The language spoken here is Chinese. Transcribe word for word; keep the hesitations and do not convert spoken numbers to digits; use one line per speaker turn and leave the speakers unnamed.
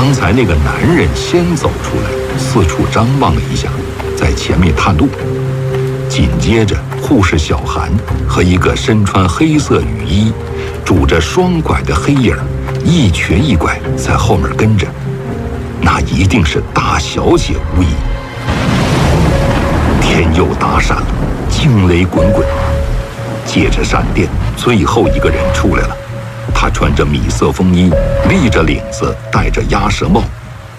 刚才那个男人先走出来，四处张望了一下，在前面探路。紧接着，护士小韩和一个身穿黑色雨衣、拄着双拐的黑影一瘸一拐在后面跟着，那一定是大小姐无疑。天又打闪了，惊雷滚滚，借着闪电，最后一个人出来了。他穿着米色风衣，立着领子，戴着鸭舌帽，